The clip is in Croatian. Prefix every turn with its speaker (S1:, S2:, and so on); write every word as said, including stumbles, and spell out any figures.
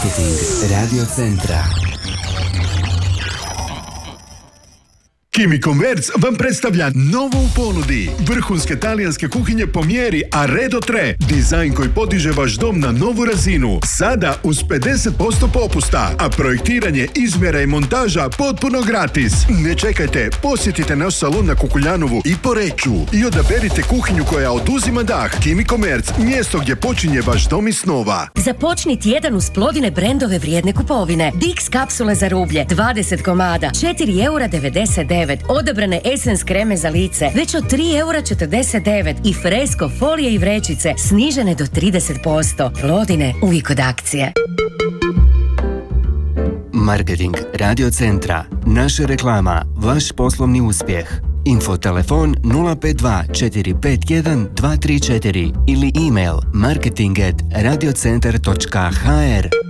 S1: Marketing Radio Centra.
S2: Chimiconverse vam predstavlja novo u ponudi. Vrhunske talijanske kuhinje po mjeri Arredo tre. Dizajn koji podiže vaš dom na novu razinu. Sada uz pedeset posto popusta, a projektiranje, izmjera i montaža potpuno gratis. Ne čekajte, posjetite naš salon na Kukuljanovu i Poreču i odaberite kuhinju koja oduzima dah. Chimiconverse, mjesto gdje počinje vaš dom iz snova.
S3: Započni tjedan uz Plodine brendove vrijedne kupovine. Dix kapsule za rublje, dvadeset komada, četiri eura devedeset devet. Odabrane Essence kreme za lice, već od tri eura četrdeset devet i Fresco folije i vrećice snižene do trideset posto. Plodine, uvijek od akcije.
S1: Marketing Radio Centra. Naša reklama, vaš poslovni uspjeh. Info telefon nula pet dva četiri pet jedan dva tri četiri ili email marketing at radiocentar točka h r.